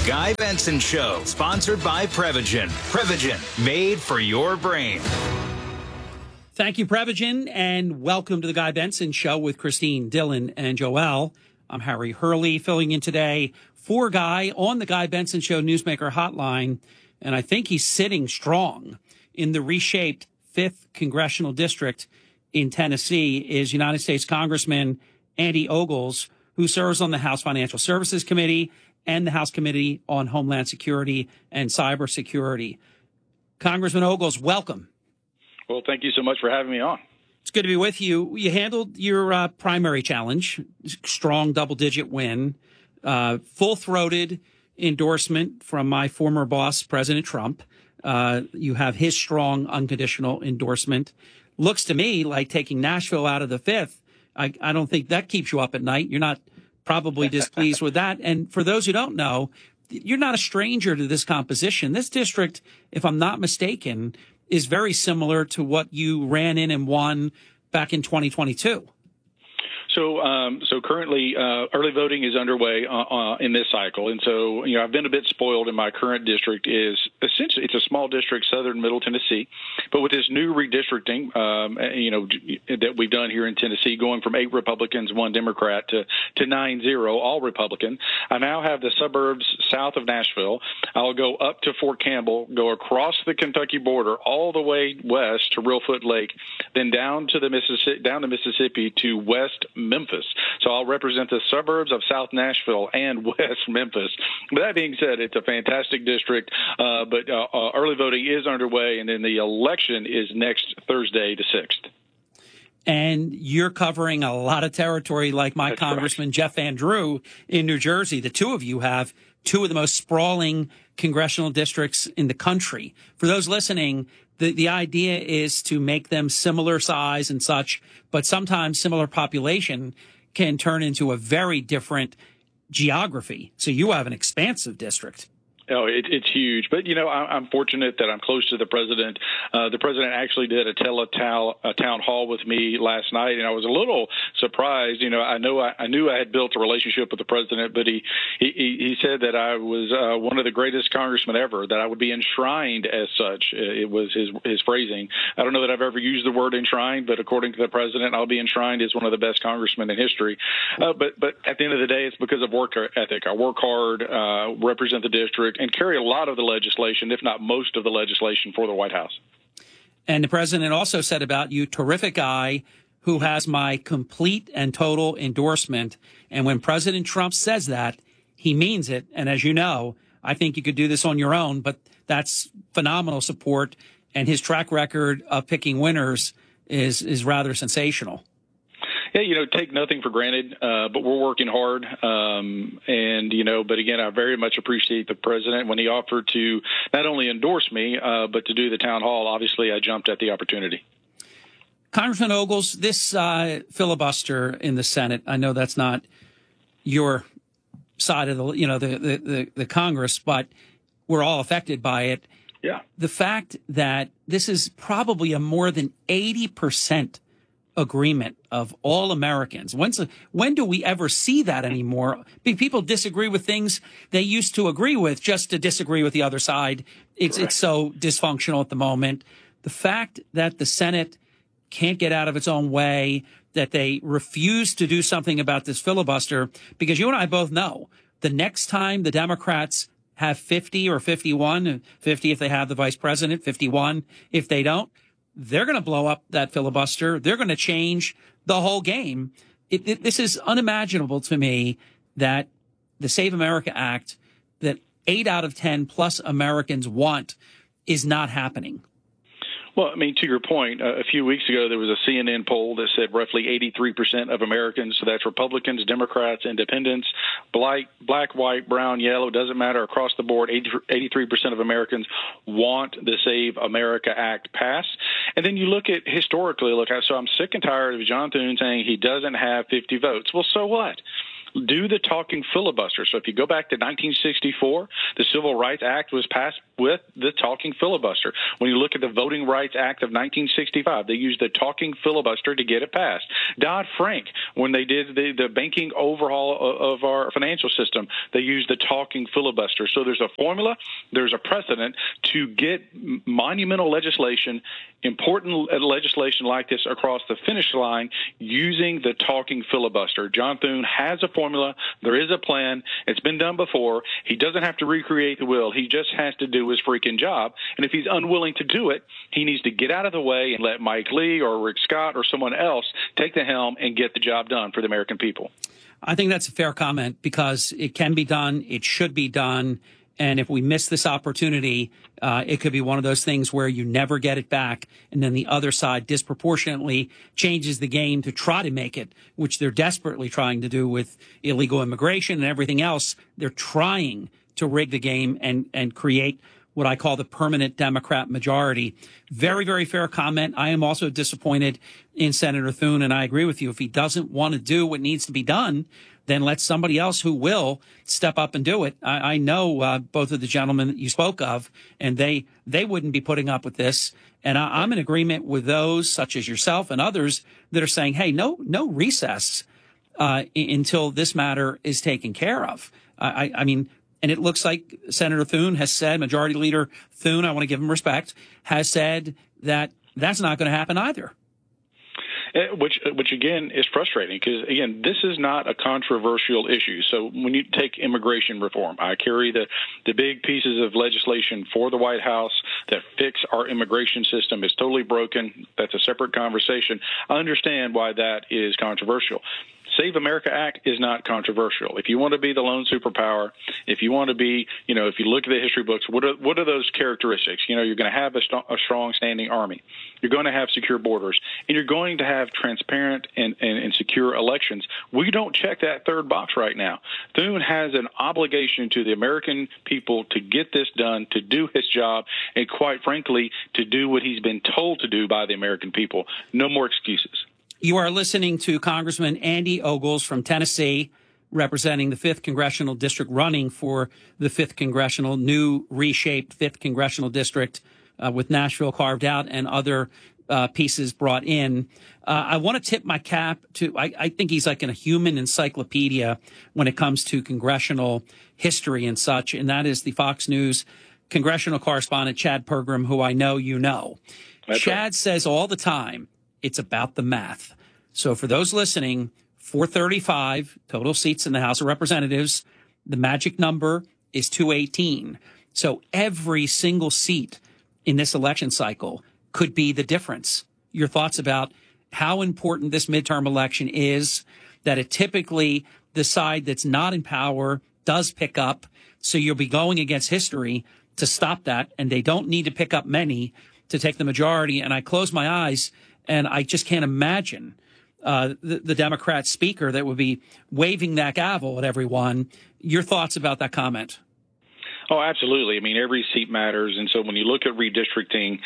Guy Benson Show, sponsored by Prevagen. Prevagen, made for your brain. Thank you, Prevagen, and welcome to the Guy Benson Show with Christine, Dylan, and Joelle. I'm Harry Hurley, filling in today for Guy on the Guy Benson Show Newsmaker Hotline, and I think he's sitting strong in the reshaped 5th Congressional District in Tennessee is United States Congressman Andy Ogles, who serves on the House Financial Services Committee and the House Committee on Homeland Security and Cybersecurity. Congressman Ogles, welcome. Well, thank you so much for having me on. It's good to be with you. You handled your primary challenge, strong double-digit win, full-throated endorsement from my former boss, President Trump. You have his strong, unconditional endorsement. Looks to me like taking Nashville out of the 5th. I don't think that keeps you up at night. You're not probably displeased with that. And for those who don't know, you're not a stranger to this composition. This district, if I'm not mistaken, is very similar to what you ran in and won back in 2022. So currently, early voting is underway in this cycle, and so I've been a bit spoiled in my current district. Is essentially it's a small district, southern Middle Tennessee, but with this new redistricting, that we've done here in Tennessee, going from 8 Republicans, 1 Democrat to 9-0, all Republican. I now have the suburbs south of Nashville. I'll go up to Fort Campbell, go across the Kentucky border, all the way west to Reelfoot Lake, then down to Mississippi to West Memphis. So I'll represent the suburbs of South Nashville and West Memphis. But that being said, it's a fantastic district, but early voting is underway, and then the election is next Thursday, the 6th. And you're covering a lot of territory like my That's Congressman right. Jeff Van Drew in New Jersey. The two of you have two of the most sprawling congressional districts in the country. For those listening, the idea is to make them similar size and such, but sometimes similar population can turn into a very different geography. So you have an expansive district. Oh, it's huge. But, I'm fortunate that I'm close to the president. The president actually did a town hall with me last night, and I was a little surprised. I knew I had built a relationship with the president, but he said that I was one of the greatest congressmen ever, that I would be enshrined as such. It was his phrasing. I don't know that I've ever used the word enshrined, but according to the president, I'll be enshrined as one of the best congressmen in history. But at the end of the day, it's because of work ethic. I work hard, represent the district, and carry a lot of the legislation, if not most of the legislation, for the White House. And the president also said about you, terrific guy who has my complete and total endorsement. And when President Trump says that, he means it. And as you know, I think you could do this on your own, but that's phenomenal support. And his track record of picking winners is rather sensational. Yeah, take nothing for granted, but we're working hard. But again, I very much appreciate the president when he offered to not only endorse me, but to do the town hall. Obviously, I jumped at the opportunity. Congressman Ogles, this filibuster in the Senate, I know that's not your side of the Congress, but we're all affected by it. Yeah. The fact that this is probably a more than 80% agreement of all Americans. When do we ever see that anymore? People disagree with things they used to agree with just to disagree with the other side. It's so dysfunctional at the moment. The fact that the Senate can't get out of its own way, that they refuse to do something about this filibuster, because you and I both know the next time the Democrats have 50 or 51, 50 if they have the vice president, 51 if they don't, they're going to blow up that filibuster. They're going to change the whole game. This is unimaginable to me that the Save America Act that 8 out of 10 plus Americans want is not happening. Well, to your point, a few weeks ago, there was a CNN poll that said roughly 83% of Americans, so that's Republicans, Democrats, Independents, black, white, brown, yellow, doesn't matter, across the board, 83% of Americans want the Save America Act passed. And then you look at historically, so I'm sick and tired of John Thune saying he doesn't have 50 votes. Well, so what? Do the talking filibuster. So if you go back to 1964, the Civil Rights Act was passed with the talking filibuster. When you look at the Voting Rights Act of 1965, they used the talking filibuster to get it passed. Dodd-Frank, when they did the banking overhaul of our financial system, they used the talking filibuster. So there's a formula, there's a precedent to get monumental legislation, important legislation like this across the finish line using the talking filibuster. John Thune has a formula. There is a plan. It's been done before. He doesn't have to recreate the wheel. He just has to do his freaking job. And if he's unwilling to do it, he needs to get out of the way and let Mike Lee or Rick Scott or someone else take the helm and get the job done for the American people. I think that's a fair comment because it can be done. It should be done. And if we miss this opportunity, it could be one of those things where you never get it back. And then the other side disproportionately changes the game to try to make it, which they're desperately trying to do with illegal immigration and everything else. They're trying to rig the game and create what I call the permanent Democrat majority. Very, very fair comment. I am also disappointed in Senator Thune, and I agree with you. If he doesn't want to do what needs to be done, then let somebody else who will step up and do it. I know both of the gentlemen that you spoke of, and they wouldn't be putting up with this. And I'm in agreement with those, such as yourself and others, that are saying, hey, no recess until this matter is taken care of. I mean, and it looks like Senator Thune has said, Majority Leader Thune, I want to give him respect, has said that that's not going to happen either. Which again is frustrating because again this is not a controversial issue. So when you take immigration reform, I carry the big pieces of legislation for the White House that fix our immigration system. Is totally broken. That's a separate conversation. I understand why that is controversial. Save America Act is not controversial. If you want to be the lone superpower, if you want to be, if you look at the history books, what are those characteristics? You're going to have a strong standing army. You're going to have secure borders, and you're going to have transparent and secure elections. We don't check that third box right now. Thune has an obligation to the American people to get this done, to do his job, and quite frankly, to do what he's been told to do by the American people. No more excuses. You are listening to Congressman Andy Ogles from Tennessee, representing the 5th Congressional District, running for the 5th Congressional, new reshaped 5th Congressional District with Nashville carved out and other pieces brought in. I want to tip my cap to, I think he's like a human encyclopedia when it comes to congressional history and such, and that is the Fox News congressional correspondent, Chad Pergram, who I know you know. That's Chad right. says all the time, it's about the math. So for those listening, 435 total seats in the House of Representatives. The magic number is 218. So every single seat in this election cycle could be the difference. Your thoughts about how important this midterm election is, that it typically the side that's not in power does pick up. So you'll be going against history to stop that. And they don't need to pick up many to take the majority. And I close my eyes and I just can't imagine the Democrat speaker that would be waving that gavel at everyone. Your thoughts about that comment? Oh, absolutely. I mean, every seat matters. And so when you look at redistricting,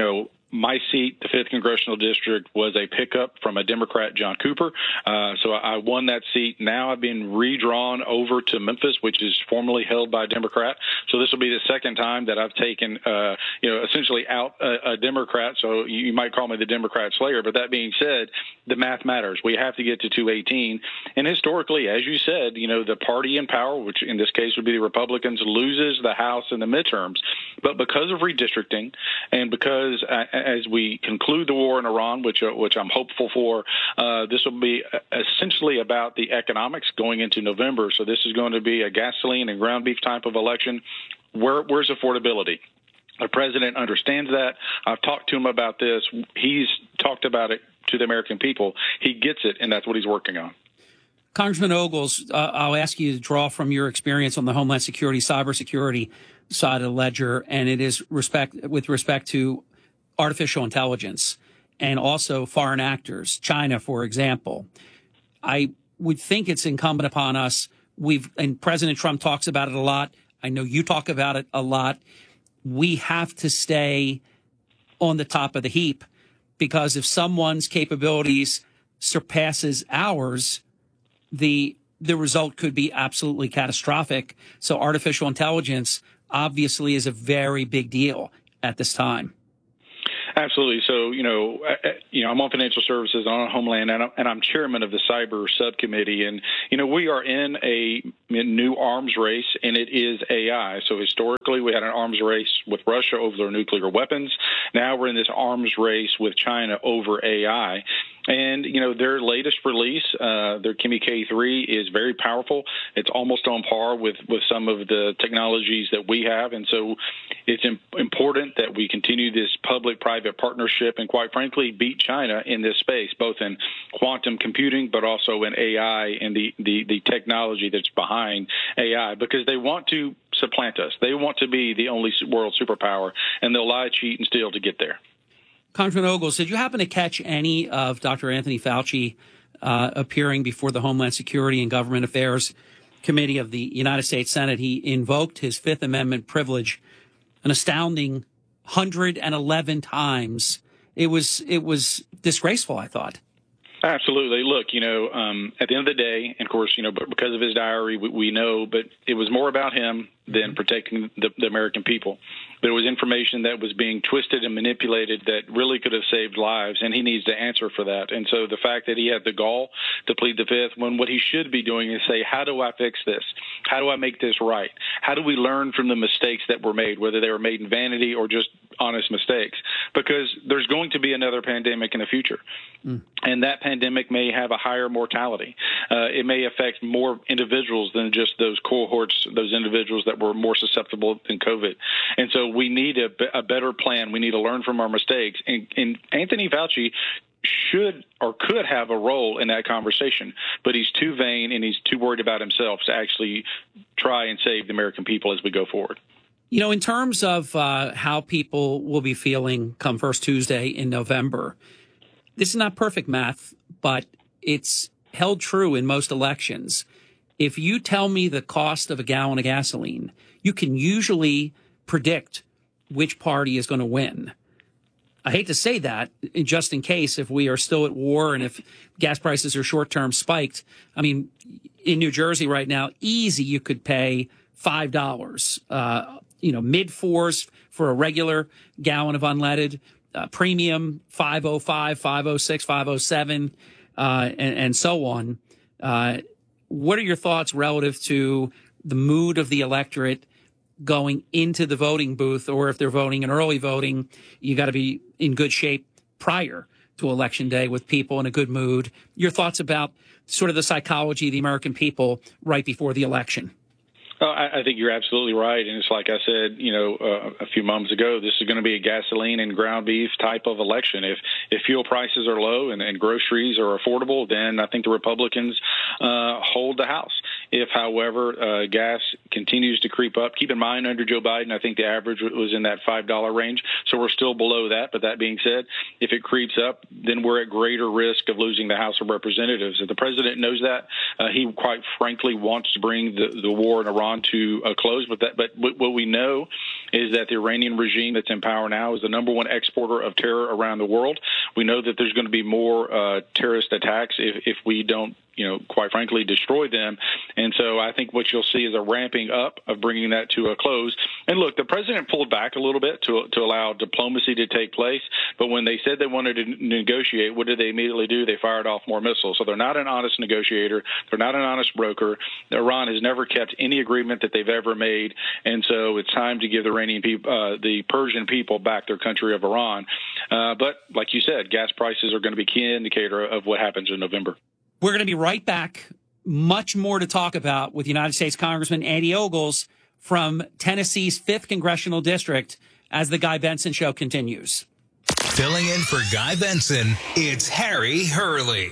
my seat, the 5th Congressional District, was a pickup from a Democrat, John Cooper. So I won that seat. Now I've been redrawn over to Memphis, which is formerly held by a Democrat. So this will be the second time that I've taken, essentially out a Democrat. So you might call me the Democrat Slayer. But that being said, the math matters. We have to get to 218. And historically, as you said, the party in power, which in this case would be the Republicans, loses the House in the midterms. But because of redistricting and because as we conclude the war in Iran, which I'm hopeful for, this will be essentially about the economics going into November. So this is going to be a gasoline and ground beef type of election. Where's affordability? The president understands that. I've talked to him about this. He's talked about it to the American people. He gets it, and that's what he's working on. Congressman Ogles, I'll ask you to draw from your experience on the Homeland Security, cybersecurity side of the ledger, and it is with respect to artificial intelligence and also foreign actors, China, for example. I would think it's incumbent upon us. And President Trump talks about it a lot. I know you talk about it a lot. We have to stay on the top of the heap because if someone's capabilities surpasses ours, the the result could be absolutely catastrophic. So artificial intelligence obviously is a very big deal at this time. Absolutely. So, I'm on financial services, on Homeland, and I'm chairman of the cyber subcommittee. And, we are in a new arms race, and it is AI. So historically, we had an arms race with Russia over their nuclear weapons. Now we're in this arms race with China over AI. And, their latest release, their Kimi K3, is very powerful. It's almost on par with some of the technologies that we have. And so it's important that we continue this public-private partnership and, quite frankly, beat China in this space, both in quantum computing but also in AI and the technology that's behind AI, because they want to supplant us. They want to be the only world superpower, and they'll lie, cheat, and steal to get there. Congressman Ogles, did you happen to catch any of Dr. Anthony Fauci appearing before the Homeland Security and Government Affairs Committee of the United States Senate? He invoked his Fifth Amendment privilege an astounding 111 times. It was disgraceful, I thought. Absolutely. Look, at the end of the day, and of course, but because of his diary, we know, but it was more about him than protecting the American people. There was information that was being twisted and manipulated that really could have saved lives, and he needs to answer for that. And so the fact that he had the gall to plead the Fifth, when what he should be doing is say, how do I fix this? How do I make this right? How do we learn from the mistakes that were made, whether they were made in vanity or just honest mistakes? Because there's going to be another pandemic in the future, and that pandemic may have a higher mortality. It may affect more individuals than just those cohorts, those individuals that were more susceptible than COVID. And so we need a better plan. We need to learn from our mistakes. And Anthony Fauci should or could have a role in that conversation, but he's too vain and he's too worried about himself to actually try and save the American people as we go forward. In terms of how people will be feeling come First Tuesday in November, this is not perfect math, but it's held true in most elections. If you tell me the cost of a gallon of gasoline, you can usually predict which party is going to win. I hate to say that, just in case if we are still at war and if gas prices are short-term spiked. I mean, in New Jersey right now, easy, you could pay $5, mid-fours for a regular gallon of unleaded, premium $5.05, $5.06, $5.07, and so on. What are your thoughts relative to the mood of the electorate going into the voting booth, or if they're voting in early voting, you got to be in good shape prior to Election Day with people in a good mood? Your thoughts about sort of the psychology of the American people right before the election? I think you're absolutely right. And it's like I said, a few moments ago, this is going to be a gasoline and ground beef type of election. If fuel prices are low and groceries are affordable, then I think the Republicans hold the House. If, however, gas continues to creep up, keep in mind under Joe Biden, I think the average was in that $5 range. So we're still below that. But that being said, if it creeps up, then we're at greater risk of losing the House of Representatives. If the president knows that, he quite frankly wants to bring the war in Iran to a close. But what we know is that the Iranian regime that's in power now is the number one exporter of terror around the world. We know that there's going to be more terrorist attacks if we don't, quite frankly, destroy them. And so I think what you'll see is a ramping up of bringing that to a close. And look, the president pulled back a little bit to allow diplomacy to take place. But when they said they wanted to negotiate, what did they immediately do? They fired off more missiles. So they're not an honest negotiator. They're not an honest broker. Iran has never kept any agreement that they've ever made. And so it's time to give the Iranian people, the Persian people back their country of Iran. But like you said, gas prices are going to be a key indicator of what happens in November. We're going to be right back. Much more to talk about with United States Congressman Andy Ogles from Tennessee's 5th Congressional District as the Guy Benson Show continues. Filling in for Guy Benson, it's Harry Hurley.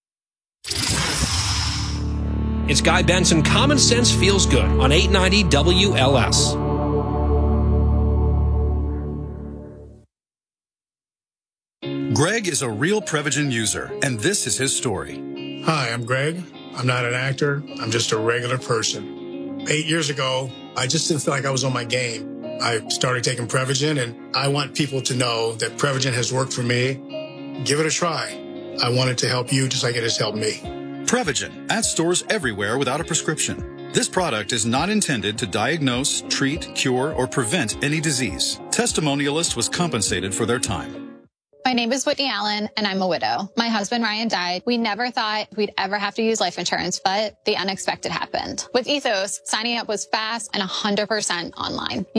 It's Guy Benson. Common Sense Feels Good on 890 WLS. Greg is a real Prevagen user, and this is his story. Hi, I'm Greg. I'm not an actor. I'm just a regular person. 8 years ago, I just didn't feel like I was on my game. I started taking Prevagen, and I want people to know that Prevagen has worked for me. Give it a try. I want it to help you just like it has helped me. Prevagen, at stores everywhere without a prescription. This product is not intended to diagnose, treat, cure, or prevent any disease. Testimonialist was compensated for their time. My name is Whitney Allen, and I'm a widow. My husband, Ryan, died. We never thought we'd ever have to use life insurance, but the unexpected happened. With Ethos, signing up was fast and 100% online.